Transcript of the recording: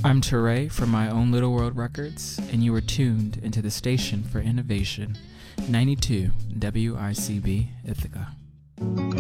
I'm Teray from My Own Little World Records, and you are tuned into the Station for Innovation, 92 WICB Ithaca.